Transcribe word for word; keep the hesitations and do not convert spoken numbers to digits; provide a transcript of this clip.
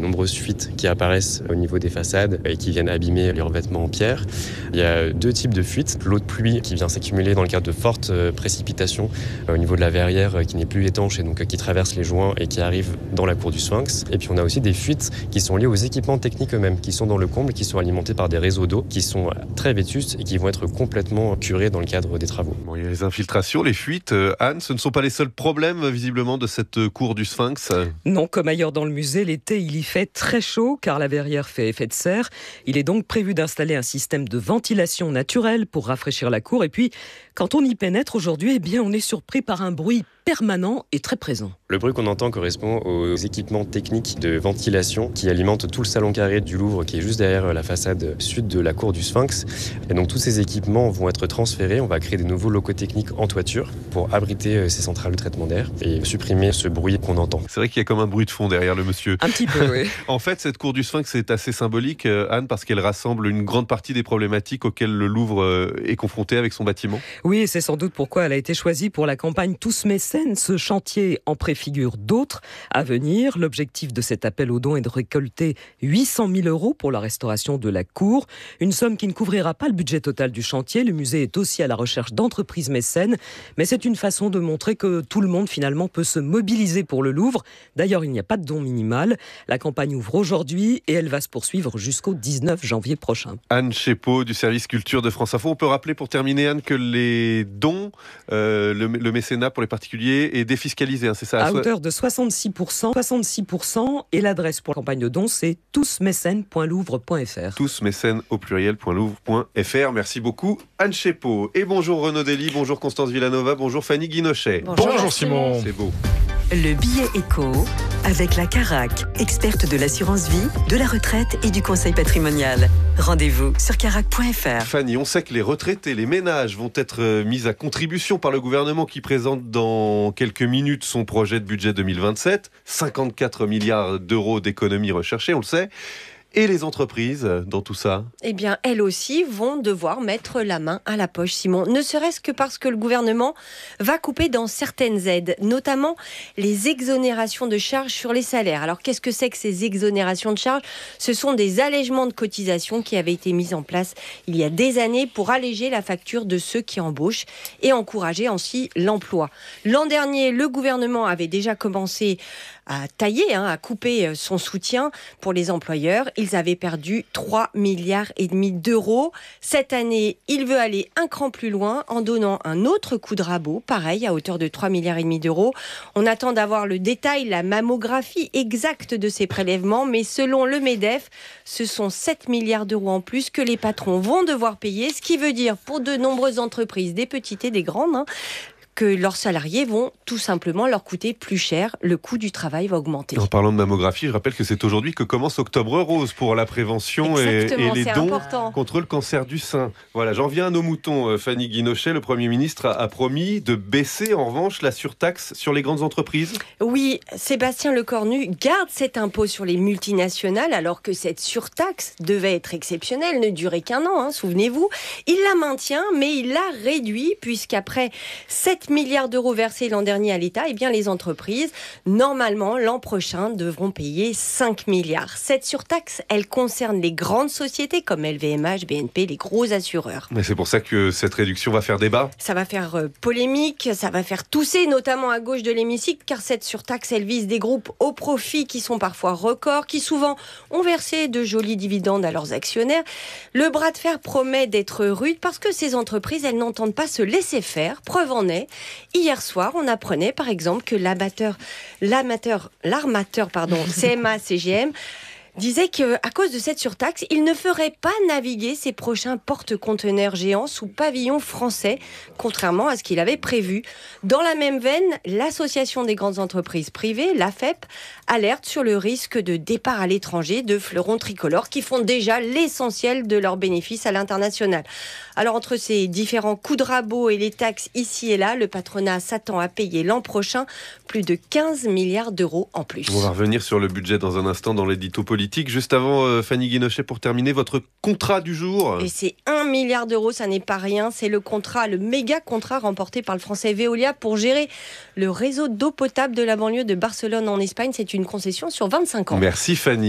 nombreuses fuites qui apparaissent au niveau des façades et qui viennent abîmer les revêtements en pierre. Il y a deux types de fuites. L'eau de pluie qui vient s'accumuler dans le cadre de fortes précipitations au niveau de la verrière qui n'est plus étanche et donc qui traverse les joints et qui arrive dans la cour du Sphinx. Et puis on a aussi des fuites qui sont liées aux équipements techniques eux-mêmes, qui sont dans le comble, qui sont alimentés par des réseaux d'eau, qui sont très vétustes et qui vont être complètement curés dans le cadre des travaux. Bon, il y a les infiltrations, les fuites. Euh, Anne, ce ne sont pas les seuls problèmes visiblement de cette cour du Sphinx. Non, comme ailleurs dans le musée, l'été il y fait très chaud car la verrière fait effet de serre. Il est donc prévu d'installer un système de ventilation naturelle pour rafraîchir la cour. Et puis, quand on y pénètre aujourd'hui, eh bien, on est surpris par un bruit permanent et très présent. Le bruit qu'on entend correspond aux équipements techniques de ventilation qui alimentent tout le salon carré du Louvre qui est juste derrière la façade sud de la cour du Sphinx. Et donc tous ces équipements vont être transférés. On va créer des nouveaux locaux techniques en toiture pour abriter ces centrales de traitement d'air et supprimer ce bruit qu'on entend. C'est vrai qu'il y a comme un bruit de fond derrière le monsieur. Un petit peu, oui. En fait, cette cour du Sphinx est assez symbolique, Anne, parce qu'elle rassemble une grande partie des problématiques auxquelles le Louvre est confronté avec son bâtiment. Oui, et c'est sans doute pourquoi elle a été choisie pour la campagne Tous Mécènes. Ce chantier en préfigure d'autres à venir. L'objectif de cet appel aux dons est de récolter huit cent mille euros pour la restauration de la cour. Une somme qui ne couvrira pas le budget total du chantier. Le musée est aussi à la recherche d'entreprises mécènes. Mais c'est une façon de montrer que tout le monde finalement peut se mobiliser pour le Louvre. D'ailleurs, il n'y a pas de don minimal. La campagne ouvre aujourd'hui et elle va se poursuivre jusqu'au dix-neuf janvier prochain. Anne Chépot du service culture de France Info. On peut rappeler pour terminer, Anne, que les dons, euh, le, le mécénat pour les particuliers est défiscalisé, hein, c'est ça? À hauteur de soixante-six pour cent, soixante-six pour cent, et l'adresse pour la campagne de dons, c'est tousmécènes point louvre point f r. Tousmécènes au pluriel point louvre point f r. Merci beaucoup, Anne Chépot. Et bonjour Renaud Dely, bonjour Constance Villanova, bonjour Fanny Guinochet. Bonjour, bonjour Simon. C'est beau. Le billet éco avec la Carac, experte de l'assurance vie, de la retraite et du conseil patrimonial. Rendez-vous sur carac point f r. Fanny, on sait que les retraités, les ménages vont être mis à contribution par le gouvernement qui présente dans quelques minutes son projet de budget deux mille vingt-sept. cinquante-quatre milliards d'euros d'économies recherchées, on le sait. Et les entreprises dans tout ça? Eh bien, elles aussi vont devoir mettre la main à la poche, Simon. Ne serait-ce que parce que le gouvernement va couper dans certaines aides, notamment les exonérations de charges sur les salaires. Alors, qu'est-ce que c'est que ces exonérations de charges? Ce sont des allègements de cotisations qui avaient été mis en place il y a des années pour alléger la facture de ceux qui embauchent et encourager ainsi l'emploi. L'an dernier, le gouvernement avait déjà commencé à tailler, hein, à couper son soutien pour les employeurs. Ils avaient perdu trois milliards et demi d'euros. Cette année, il veut aller un cran plus loin en donnant un autre coup de rabot, pareil, à hauteur de trois milliards et demi d'euros. On attend d'avoir le détail, la mammographie exacte de ces prélèvements, mais selon le MEDEF, ce sont sept milliards d'euros en plus que les patrons vont devoir payer, ce qui veut dire pour de nombreuses entreprises, des petites et des grandes, hein, que leurs salariés vont tout simplement leur coûter plus cher. Le coût du travail va augmenter. En parlant de mammographie, je rappelle que c'est aujourd'hui que commence Octobre Rose pour la prévention et, et les dons important. contre le cancer du sein. Voilà, j'en viens à nos moutons. Fanny Guinochet, le Premier ministre a, a promis de baisser en revanche la surtaxe sur les grandes entreprises. Oui, Sébastien Lecornu garde cet impôt sur les multinationales alors que cette surtaxe devait être exceptionnelle, ne durait qu'un an, hein, souvenez-vous. Il la maintient, mais il la réduit puisqu'après sept milliards d'euros versés l'an dernier à l'État, eh bien les entreprises, normalement, l'an prochain, devront payer cinq milliards. Cette surtaxe, elle concerne les grandes sociétés comme L V M H, B N P, les gros assureurs. Mais c'est pour ça que cette réduction va faire débat. Ça va faire euh, polémique, ça va faire tousser, notamment à gauche de l'hémicycle, car cette surtaxe, elle vise des groupes au profit qui sont parfois records, qui souvent ont versé de jolis dividendes à leurs actionnaires. Le bras de fer promet d'être rude parce que ces entreprises, elles n'entendent pas se laisser faire. Preuve en est, hier soir, on apprenait par exemple que l'amateur, l'amateur, l'armateur, pardon, C M A C G M disait qu'à cause de cette surtaxe, il ne ferait pas naviguer ses prochains porte-conteneurs géants sous pavillon français, contrairement à ce qu'il avait prévu. Dans la même veine, l'Association des grandes entreprises privées, l'A F E P, alerte sur le risque de départ à l'étranger de fleurons tricolores qui font déjà l'essentiel de leurs bénéfices à l'international. Alors entre ces différents coups de rabot et les taxes ici et là, le patronat s'attend à payer l'an prochain plus de quinze milliards d'euros en plus. On va revenir sur le budget dans un instant dans l'édito politique. Juste avant, euh, Fanny Guinochet, pour terminer, votre contrat du jour. Et c'est un milliard d'euros, ça n'est pas rien. C'est le contrat, le méga contrat remporté par le français Veolia pour gérer le réseau d'eau potable de la banlieue de Barcelone en Espagne. C'est une concession sur vingt-cinq ans. Merci Fanny.